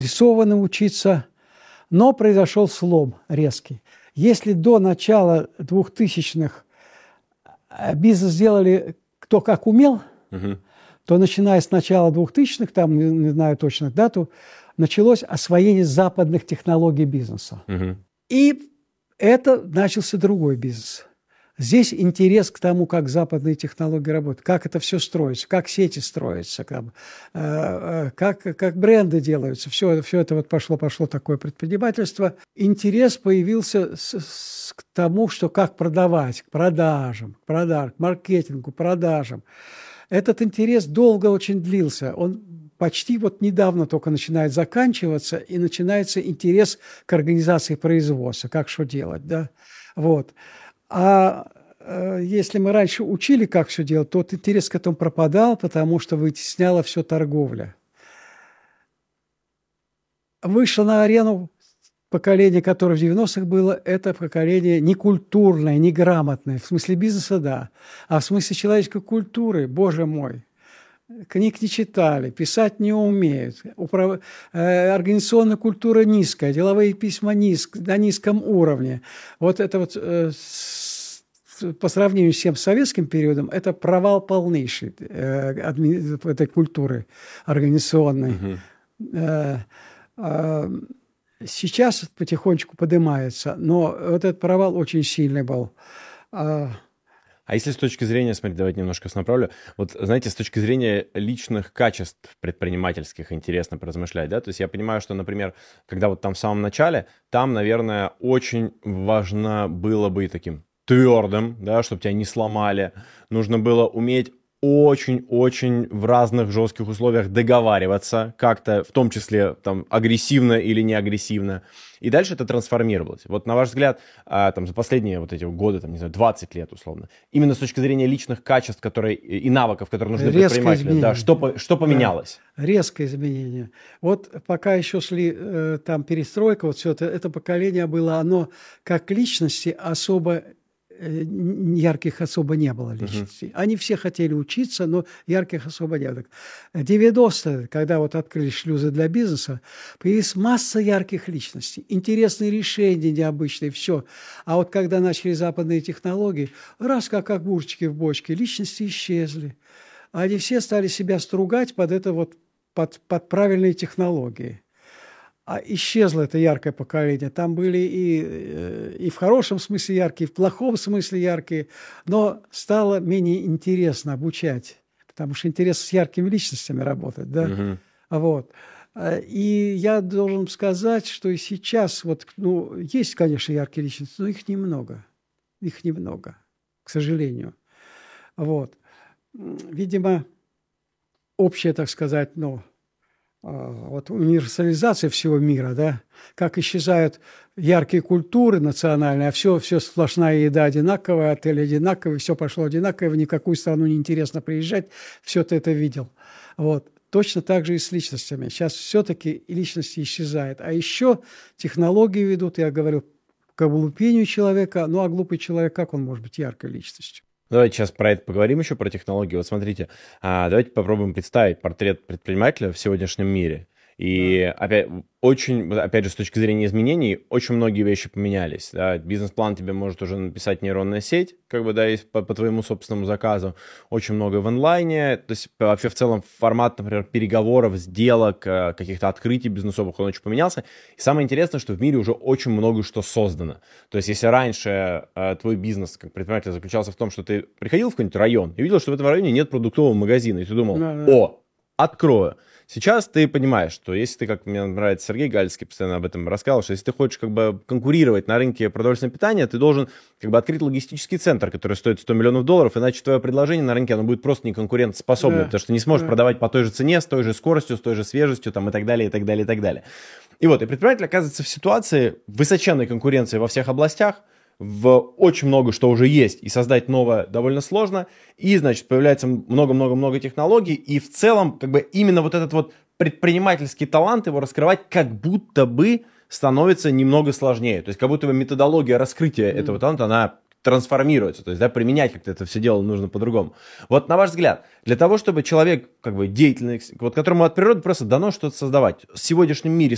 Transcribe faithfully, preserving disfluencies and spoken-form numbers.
рисованно учиться, но произошел слом резкий. Если до начала двухтысячных бизнес делали кто как умел, угу. то начиная с начала двухтысячных, там не, не знаю точно дату, началось освоение западных технологий бизнеса. Угу. И это начался другой бизнес. Здесь интерес к тому, как западные технологии работают, как это все строится, как сети строятся, как, как, как бренды делаются. Все, все это вот пошло, пошло такое предпринимательство. Интерес появился с, с, к тому, что как продавать, к продажам, к продажам, к маркетингу, продажам. Этот интерес долго очень длился. Он почти вот недавно только начинает заканчиваться, и начинается интерес к организации производства, как что делать, да, вот. А э, если мы раньше учили, как все делать, то вот интерес к этому пропадал, потому что вытесняла все торговля. Вышло на арену поколение, которое в девяностых было, это поколение некультурное, неграмотное. В смысле бизнеса, да. А в смысле человеческой культуры, боже мой, книг не читали, писать не умеют, управ... э, организационная культура низкая, деловые письма низк... на низком уровне. Вот это вот э, с... по сравнению с тем советским периодом, это провал полнейший э, адми... этой культуры организационной. Угу. Э, э, сейчас потихонечку поднимается, но вот этот провал очень сильный был. А если с точки зрения, смотрите, давайте немножко направлю. Вот, знаете, с точки зрения личных качеств предпринимательских интересно поразмышлять, да? То есть я понимаю, что, например, когда вот там в самом начале, там, наверное, очень важно было быть таким твердым, да, чтобы тебя не сломали. Нужно было уметь очень-очень в разных жестких условиях договариваться как-то, в том числе там агрессивно или не агрессивно. И дальше это трансформировалось. Вот на ваш взгляд, там за последние вот эти годы, там, не знаю, двадцать лет условно, именно с точки зрения личных качеств, которые, и навыков, которые нужны предпринимателю, да, что, что поменялось? Да, резкое изменение. Вот пока еще шли э, там перестройка, вот все это, это поколение было, оно как личности особо ярких особо не было личностей. Uh-huh. Они все хотели учиться, но ярких особо не было. девяностые, когда вот открылись шлюзы для бизнеса, появилась масса ярких личностей, интересные решения необычные, все. А вот когда начали западные технологии, раз как огурчики в бочке, личности исчезли. Они все стали себя стругать под это вот, под, под правильные технологии. А исчезло это яркое поколение. Там были и, и в хорошем смысле яркие, и в плохом смысле яркие, но стало менее интересно обучать, потому что интерес с яркими личностями работать, да, угу. Вот. И я должен сказать, что и сейчас, вот, ну, есть, конечно, яркие личности, но их немного, их немного, к сожалению, вот. Видимо, общее, так сказать, ну, вот универсализация всего мира, да, как исчезают яркие культуры национальные, а все, все сплошная еда одинаковая, отель одинаковый, все пошло одинаково, в никакую страну не интересно приезжать, все ты это видел. Вот. Точно так же и с личностями. Сейчас все-таки личности исчезают. А еще технологии ведут, я говорю, к облупению человека, ну а глупый человек, как он может быть яркой личностью? Давайте сейчас про это поговорим еще, про технологии. Вот смотрите, давайте попробуем представить портрет предпринимателя в сегодняшнем мире. И опять, очень, опять же, с точки зрения изменений, очень многие вещи поменялись. Да? Бизнес-план тебе может уже написать нейронная сеть, как бы, да, по, по твоему собственному заказу. Очень много в онлайне. То есть вообще в целом формат, например, переговоров, сделок, каких-то открытий бизнесовых, он очень поменялся. И самое интересное, что в мире уже очень много что создано. То есть если раньше э, твой бизнес как предприниматель заключался в том, что ты приходил в какой-нибудь район и видел, что в этом районе нет продуктового магазина, и ты думал, да, да. о, открою. Сейчас ты понимаешь, что если ты, как мне нравится Сергей Гальский постоянно об этом рассказывал, что если ты хочешь как бы конкурировать на рынке продовольственного питания, ты должен как бы открыть логистический центр, который стоит сто миллионов долларов, иначе твое предложение на рынке, оно будет просто неконкурентоспособным, да, потому что ты не сможешь да. продавать по той же цене, с той же скоростью, с той же свежестью там, и так далее, и так далее, и так далее. И вот, и предприниматель оказывается в ситуации высоченной конкуренции во всех областях, в очень много что уже есть, и создать новое довольно сложно, и, значит, появляется много-много-много технологий, и в целом, как бы, именно вот этот вот предпринимательский талант, его раскрывать как будто бы становится немного сложнее, то есть как будто бы методология раскрытия mm-hmm. этого таланта, она трансформируется, то есть, да, применять как-то это все дело нужно по-другому. Вот на ваш взгляд, для того, чтобы человек, как бы, деятельный, вот которому от природы просто дано что-то создавать, в сегодняшнем мире